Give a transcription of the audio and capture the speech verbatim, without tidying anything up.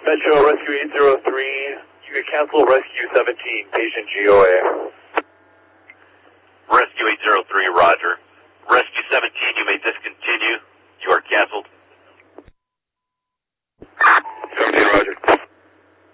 Metro Rescue eight zero three, you can cancel Rescue seventeen, patient G O A. Rescue eight zero three, roger. Rescue seventeen, you may discontinue. You are canceled.